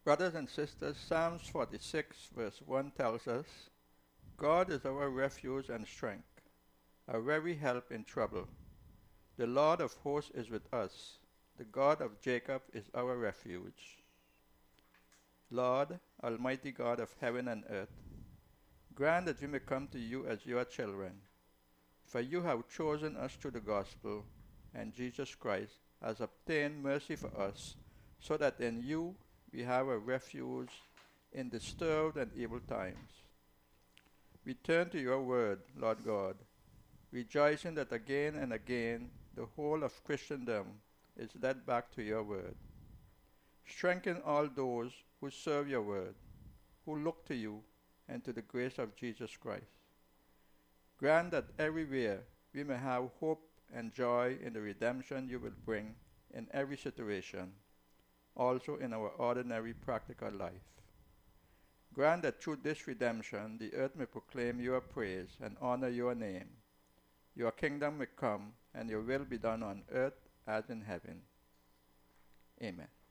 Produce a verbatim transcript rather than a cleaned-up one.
Brothers and sisters, Psalms forty-six verse one tells us, God is our refuge and strength, a very help in trouble. The Lord of hosts is with us. The God of Jacob is our refuge. Lord, Almighty God of heaven and earth, grant that we may come to you as your children. For you have chosen us through the gospel, and Jesus Christ has obtained mercy for us, so that in you we have a refuge in disturbed and evil times. We turn to your word, Lord God, rejoicing that again and again the whole of Christendom is led back to your word. Strengthen all those who serve your word, who look to you and to the grace of Jesus Christ. Grant that everywhere we may have hope and joy in the redemption you will bring in every situation, also in our ordinary practical life. Grant that through this redemption the earth may proclaim your praise and honor your name. Your kingdom may come and your will be done on earth as in heaven. Amen.